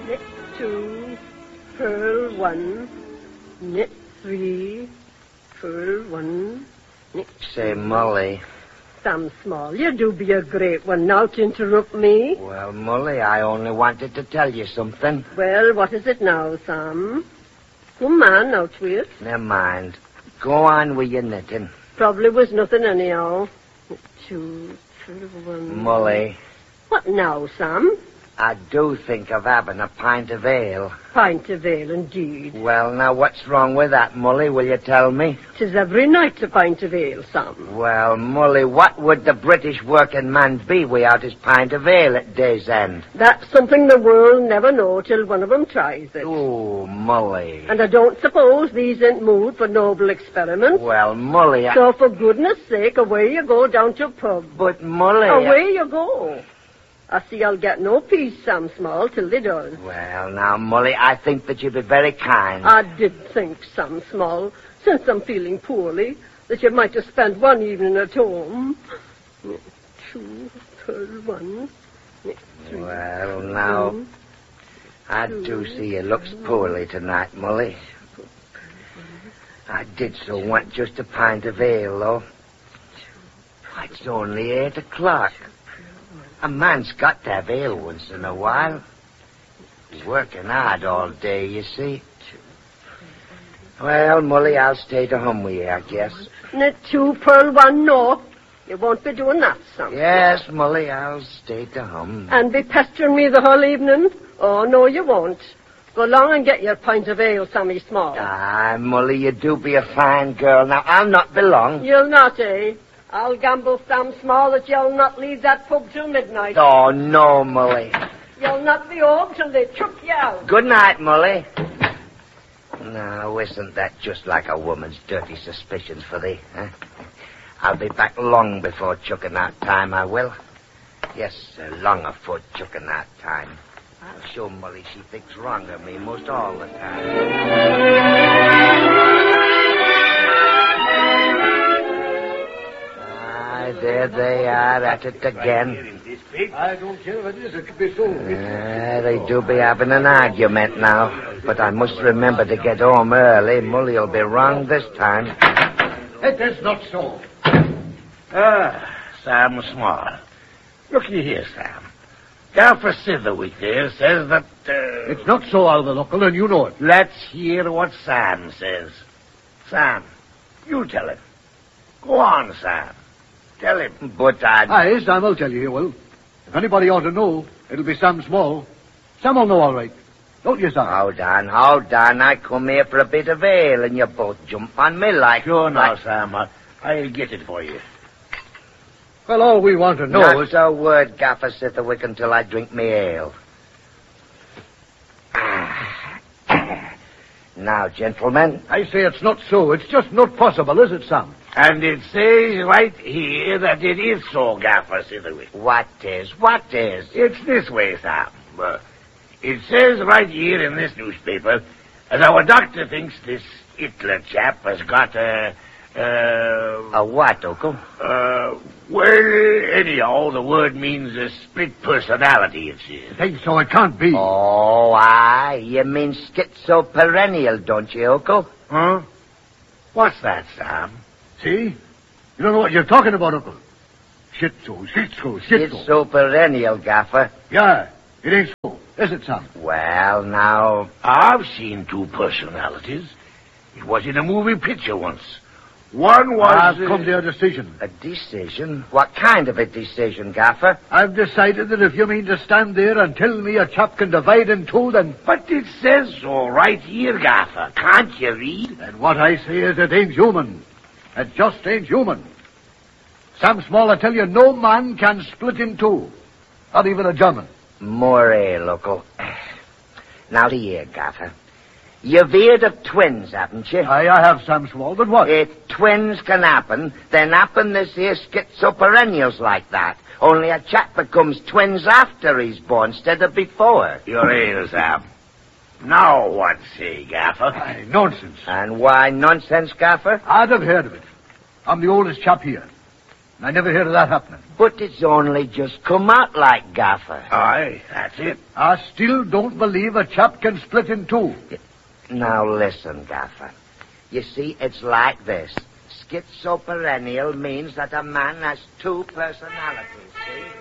knit 2, purl 1, knit 3, purl 1, knit... Say, Molly. Sam Small, you do be a great one now to interrupt me. Well, Molly, I only wanted to tell you something. Well, what is it now, Sam? Come on, now, Tweet. Never mind. Go on with your knitting. Probably was nothing anyhow. 2, 1... Molly. What now, Sam? I do think of having a pint of ale. Pint of ale, indeed. Well, now, what's wrong with that, Molly? Will you tell me? 'Tis every night a pint of ale, Sam. Well, Molly, what would the British working man be without his pint of ale at day's end? That's something the world never know till one of 'em tries it. Oh, Molly. And I don't suppose these ain't mood for noble experiments. Well, Molly, So for goodness sake, away you go down to pub. But, Molly... Away you go. I see I'll get no peace, Sam Small, till they does. Well, now, Molly, I think that you'd be very kind. I did think, Sam Small, since I'm feeling poorly, that you might have spent one evening at home. 2, purl 1, 3. Well, now, I do see you looks poorly tonight, Molly. I did so want just a pint of ale, though. It's only 8 o'clock. A man's got to have ale once in a while. Working hard all day, you see. Well, Molly, I'll stay to home with you, I guess. Knit 2, purl 1, no. You won't be doing that, Sam. Yes, Molly, I'll stay to home. And be pestering me the whole evening? Oh, no, you won't. Go along and get your pint of ale, Sammy Small. Ah, Molly, you do be a fine girl. Now, I'll not be long. You'll not, eh? I'll gamble, Sam Small, that you'll not leave that pub till midnight. Oh, no, Molly. You'll not be home till they chuck you out. Good night, Molly. Now, isn't that just like a woman's dirty suspicions for thee, huh? I'll be back long before chucking out time, I will. Yes, long afore chucking out time. I'll show Molly she thinks wrong of me most all the time. There they are at it again. I don't care what it is. It could be so. They do be having an argument now. But I must remember to get home early. Molly'll be wrong this time. It is not so. Sam Small. Looky here, Sam. Gaffer Sitherwick there says that... It's not so, Alvin Uncle, and you know it. Let's hear what Sam says. Sam, you tell him. Go on, Sam. Tell him. But Aye, Sam, I'll tell you, he will. If anybody ought to know, it'll be Sam Small. Sam will know all right. Don't you, Sam? Hold on. I come here for a bit of ale, and you both jump on me like... Sure now, Sam. I'll get it for you. Well, all we want to know Not is... a word, Gaffer Sitherwick, until I drink me ale. Now, gentlemen. I say it's not so. It's just not possible, is it, Sam? And it says right here that it is so, Gaffer Sitherwick. What is? It's this way, Sam. It says right here in this newspaper that our doctor thinks this Hitler chap has got a what, Uncle? Well, anyhow, the word means a split personality, it says. Think so, it can't be. Oh, aye. You mean schizoperennial, don't you, Uncle? Huh? What's that, Sam? See? You don't know what you're talking about, Uncle. Schizo. Schizoperennial, Gaffer. Yeah, it ain't so. Is it, Sam? Well, now... I've seen two personalities. It was in a movie picture once. One was... I've come to a decision. A decision? What kind of a decision, Gaffer? I've decided that if you mean to stand there and tell me a chap can divide in two, then... But it says so right here, Gaffer. Can't you read? And what I say is it ain't human. It just ain't human. Sam Small, I tell you, no man can split in two. Not even a German. More ale, Uncle. Now, here, Gaffer. You've heard of twins, haven't you? Aye, I have, Sam Small, but what? If twins can happen, then happen this here schizoperennials like that. Only a chap becomes twins after he's born instead of before. You're ale, Sam. Now what say, Gaffer? Aye, nonsense. And why nonsense, Gaffer? I'd have heard of it. I'm the oldest chap here. I never heard of that happening. But it's only just come out like, Gaffer. Aye, that's it. I still don't believe a chap can split in two. Now listen, Gaffer. You see, it's like this. Schizoperennial means that a man has two personalities, see?